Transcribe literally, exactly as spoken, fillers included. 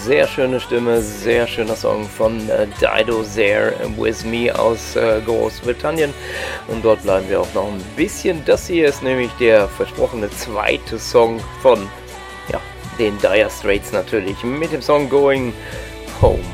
sehr schöne Stimme, sehr schöner Song von äh, Dido There With Me aus äh, Großbritannien. Und dort bleiben wir auch noch ein bisschen. Das hier ist nämlich der versprochene zweite Song von ja, den Dire Straits natürlich mit dem Song Going Home.